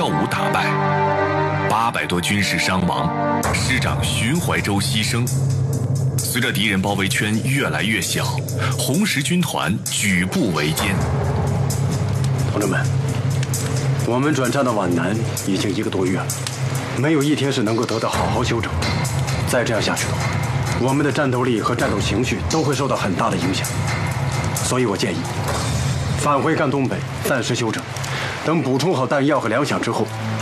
耀武打败，800多军士伤亡，师长荀怀洲牺牲。随着敌人包围圈越来越小，红十军团举步维艰。 同志们，我们转战到皖南已经1个多月了，没有一天是能够得到好好休整。再这样下去的话，我们的战斗力和战斗情绪都会受到很大的影响。所以我建议返回赣东北，暂时休整，等补充好弹药和粮饷之后，